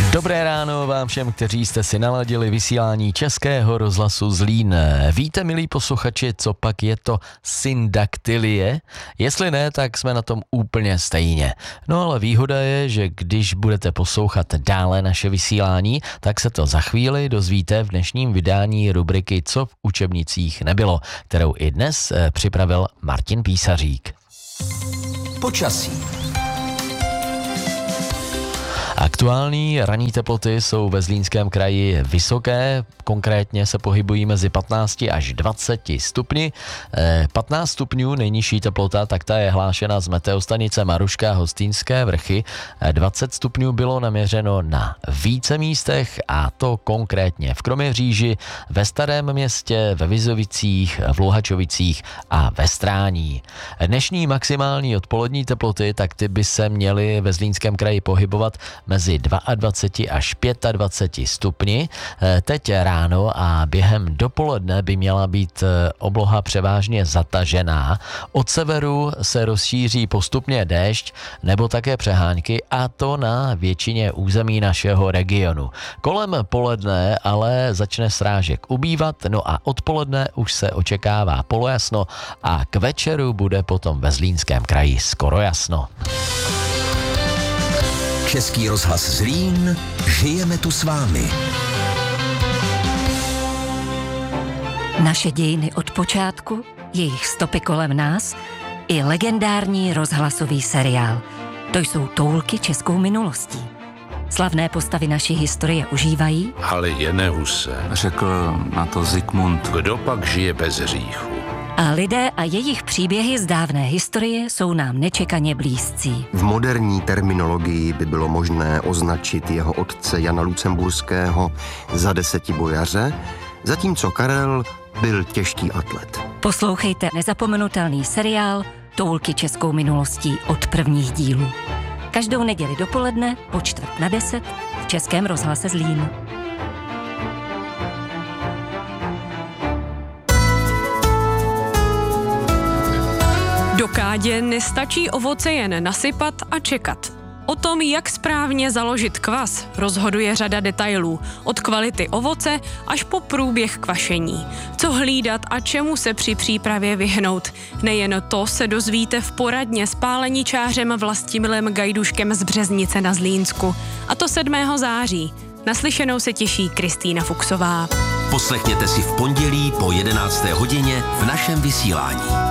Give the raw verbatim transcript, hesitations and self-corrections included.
Dobré ráno vám všem, kteří jste si naladili vysílání Českého rozhlasu Zlín. Víte, milí posluchači, co pak je to syndaktylie? Jestli ne, tak jsme na tom úplně stejně. No ale výhoda je, že když budete poslouchat dále naše vysílání, tak se to za chvíli dozvíte v dnešním vydání rubriky Co v učebnicích nebylo, kterou i dnes připravil Martin Písařík. Počasí. Aktuální ranní teploty jsou ve Zlínském kraji vysoké, konkrétně se pohybují mezi patnácti až dvaceti stupni. patnáct stupňů nejnižší teplota, tak ta je hlášena z meteostanice Maruška Hostýnské vrchy. dvacet stupňů bylo naměřeno na více místech, a to konkrétně v Kroměříži, ve Starém Městě, ve Vizovicích, v Luhačovicích a ve Strání. Dnešní maximální odpolední teploty, tak ty by se měly ve Zlínském kraji pohybovat mezi dvaceti dva až dvaceti pěti stupni. Teď ráno a během dopoledne by měla být obloha převážně zatažená. Od severu se rozšíří postupně déšť nebo také přehánky, a to na většině území našeho regionu. Kolem poledne ale začne srážek ubývat, no a odpoledne už se očekává polojasno a k večeru bude potom ve Zlínském kraji skoro jasno. Český rozhlas Zlín, žijeme tu s vámi. Naše dějiny od počátku, jejich stopy kolem nás i legendární rozhlasový seriál. To jsou toulky českou minulostí. Slavné postavy naší historie užívají. Ale je huse. Řekl na to Zikmund. Kdo pak žije bez hříchu? A lidé a jejich příběhy z dávné historie jsou nám nečekaně blízcí. V moderní terminologii by bylo možné označit jeho otce Jana Lucemburského za desetibojaře, zatímco Karel byl těžký atlet. Poslouchejte nezapomenutelný seriál Toulky českou minulostí od prvních dílů. Každou neděli dopoledne po čtvrt na deset v Českém rozhlase Zlín. Do kádě nestačí ovoce jen nasypat a čekat. O tom, jak správně založit kvas, rozhoduje řada detailů, od kvality ovoce až po průběh kvašení. Co hlídat a čemu se při přípravě vyhnout. Nejen to se dozvíte v poradně s páleničářem Vlastimilem Gajduškem z Březnice na Zlínsku. A to sedmého září. Naslyšenou se těší Kristýna Fuchsová. Poslechněte si v pondělí po jedenácté hodině v našem vysílání.